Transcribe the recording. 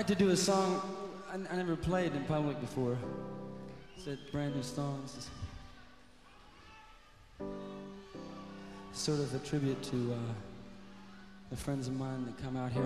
like to do a song I never played in public before. It's a brand new song. It's sort of a tribute to the friends of mine that come out here.